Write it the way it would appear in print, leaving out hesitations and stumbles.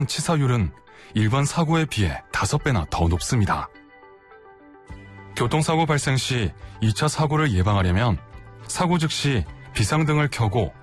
치사율은 일반 사고에 비해 5배나 더 높습니다. 교통사고 발생 시 2차 사고를 예방하려면 사고 즉시 비상등을 켜고